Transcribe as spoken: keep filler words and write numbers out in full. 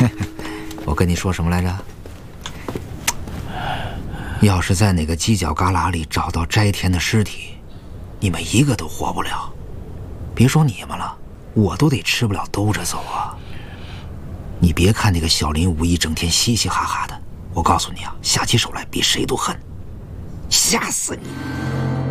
我跟你说什么来着？要是在哪个犄角旮旯里找到斋田的尸体，你们一个都活不了。别说你们了，我都得吃不了兜着走啊！你别看那个小林武一整天嘻嘻哈哈的，我告诉你啊，下起手来比谁都狠，吓死你！